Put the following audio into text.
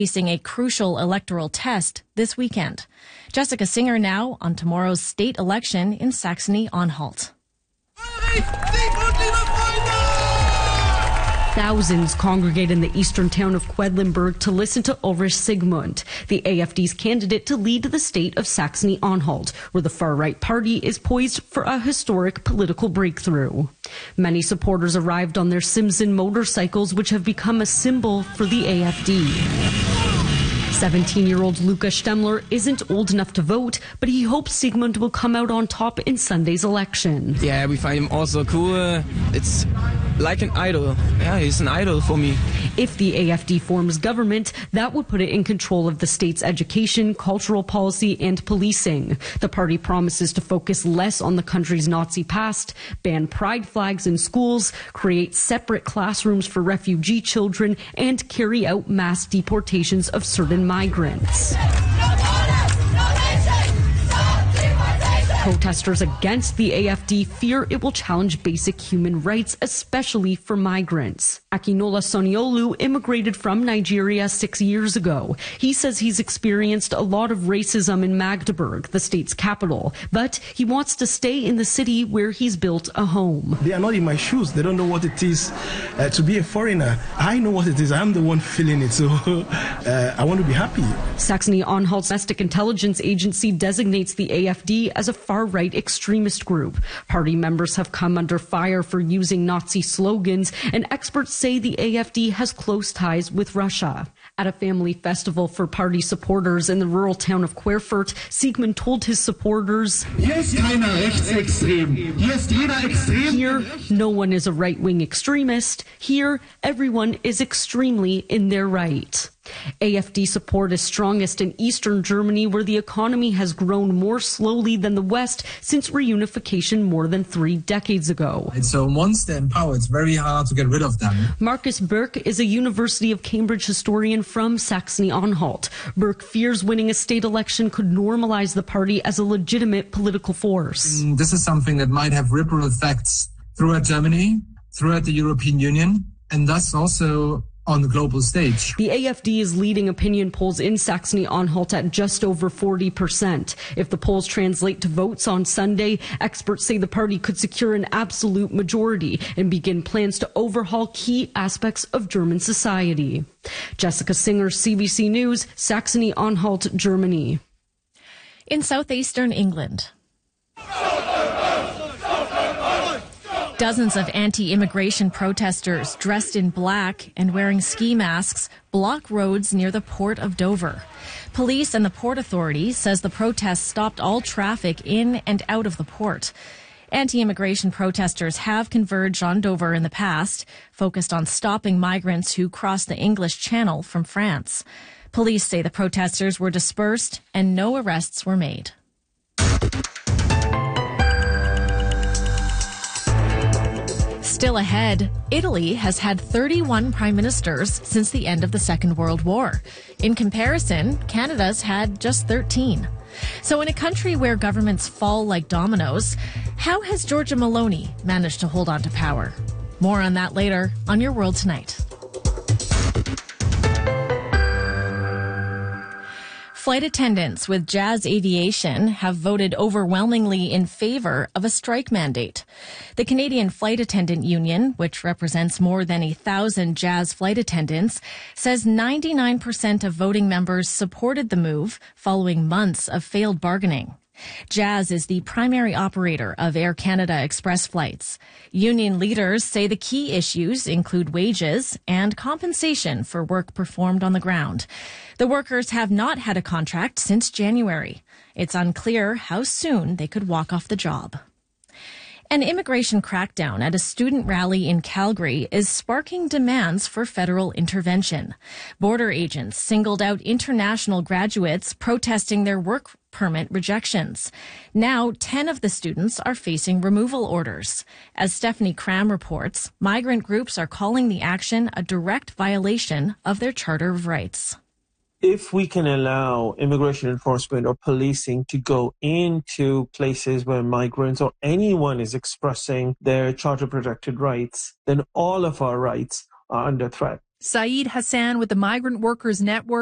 facing a crucial electoral test this weekend. Jessica Singer now on tomorrow's state election in Saxony-Anhalt. Thousands congregate in the eastern town of Quedlinburg to listen to Ulrich Sigmund, the AFD's candidate to lead the state of Saxony-Anhalt, where the far-right party is poised for a historic political breakthrough. Many supporters arrived on their Simson motorcycles, which have become a symbol for the AFD. 17-year-old Lukas Stemmler isn't old enough to vote, but he hopes Sigmund will come out on top in Sunday's election. Yeah, we find him also cool. It's like an idol. Yeah, he's an idol for me. If the AFD forms government, that would put it in control of the state's education, cultural policy, and policing. The party promises to focus less on the country's Nazi past, ban pride flags in schools, create separate classrooms for refugee children, and carry out mass deportations of certain migrants. Protesters against the AFD fear it will challenge basic human rights, especially for migrants. Akinola Soniolu immigrated from Nigeria 6 years ago. He says he's experienced a lot of racism in Magdeburg, the state's capital, but he wants to stay in the city where he's built a home. They are not in my shoes. They don't know what it is to be a foreigner. I know what it is. I'm the one feeling it, so I want to be happy. Saxony-Anhalt's domestic intelligence agency designates the AFD as a far-right extremist group. Party members have come under fire for using Nazi slogans, and experts say the AFD has close ties with Russia. At a family festival for party supporters in the rural town of Querfurt, Sigmund told his supporters, Hier, no one is a right-wing extremist. Here, everyone is extremely in their right. AFD support is strongest in eastern Germany, where the economy has grown more slowly than the West since reunification more than 3 decades ago. And so once they're in power, it's very hard to get rid of them. Markus Burke is a University of Cambridge historian from Saxony-Anhalt. Burke fears winning a state election could normalize the party as a legitimate political force. This is something that might have ripple effects throughout Germany, throughout the European Union, and thus also on the global stage. The AFD is leading opinion polls in Saxony-Anhalt at just over 40%. If the polls translate to votes on Sunday, experts say the party could secure an absolute majority and begin plans to overhaul key aspects of German society. Jessica Singer, CBC News, Saxony-Anhalt, Germany. In southeastern England, dozens of anti-immigration protesters dressed in black and wearing ski masks block roads near the port of Dover. Police and the Port Authority says the protests stopped all traffic in and out of the port. Anti-immigration protesters have converged on Dover in the past, focused on stopping migrants who cross the English Channel from France. Police say the protesters were dispersed and no arrests were made. Still ahead, Italy has had 31 prime ministers since the end of the Second World War. In comparison, Canada's had just 13. So in a country where governments fall like dominoes, how has Giorgia Meloni managed to hold on to power? More on that later on Your World Tonight. Flight attendants with Jazz Aviation have voted overwhelmingly in favor of a strike mandate. The Canadian Flight Attendant Union, which represents more than 1,000 Jazz flight attendants, says 99% of voting members supported the move following months of failed bargaining. Jazz is the primary operator of Air Canada Express flights. Union leaders say the key issues include wages and compensation for work performed on the ground. The workers have not had a contract since January. It's unclear how soon they could walk off the job. An immigration crackdown at a student rally in Calgary is sparking demands for federal intervention. Border agents singled out international graduates protesting their work permit rejections. Now, 10 of the students are facing removal orders. As Stephanie Cram reports, migrant groups are calling the action a direct violation of their Charter of Rights. If we can allow immigration enforcement or policing to go into places where migrants or anyone is expressing their charter-protected rights, then all of our rights are under threat. Saeed Hassan with the Migrant Workers Network